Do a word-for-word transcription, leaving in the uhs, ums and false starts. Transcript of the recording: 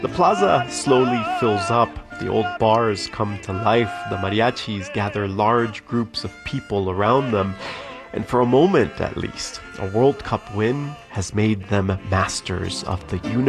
The plaza slowly fills up. The old bars come to life. The mariachis gather large groups of people around them. And for a moment, at least, a World Cup win has made them masters of the universe.